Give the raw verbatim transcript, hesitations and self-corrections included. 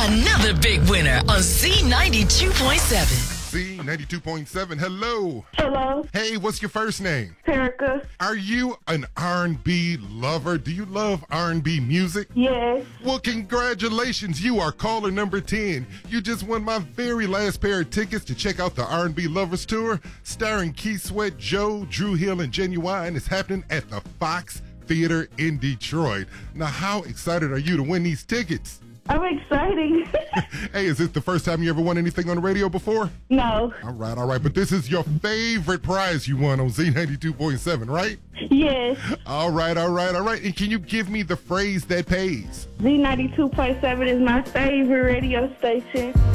Another big winner on Z ninety-two point seven. Z ninety-two point seven, hello. Hello, Hey, what's your first name? Erica. Are you an R and B lover? Do you love R and B music? Yes. Well, congratulations. You are caller number ten. You just won my very last pair of tickets to check out the R and B Lovers Tour starring Keith Sweat, Joe, Drew Hill, and Genuine. It's happening at the Fox Theater in Detroit. Now, how excited are you to win these tickets? I'm excited. Hey, is this the first time you ever won anything on the radio before? No. All right, all right. But this is your favorite prize you won on Z ninety-two point seven, right? Yes. All right, all right, all right. And can you give me the phrase that pays? Z ninety-two point seven is my favorite radio station.